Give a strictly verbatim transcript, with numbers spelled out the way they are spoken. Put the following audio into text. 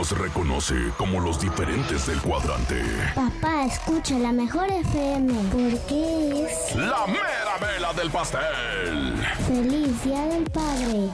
nos reconoce como los diferentes del cuadrante. Papá, escucha la mejor F M porque es la mera vela del pastel. Feliz Día del Padre.